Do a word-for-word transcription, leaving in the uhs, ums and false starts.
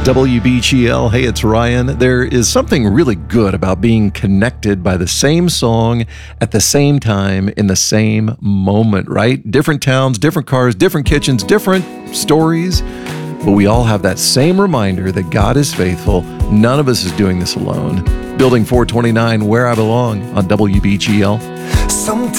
W B G L. Hey, it's Ryan. There is something really good about being connected by the same song at the same time in the same moment, right? Different towns, different cars, different kitchens, different stories, but we all have that same reminder that God is faithful. None of us is doing this alone. Building four twenty-nine, Where I Belong on W B G L. Sometimes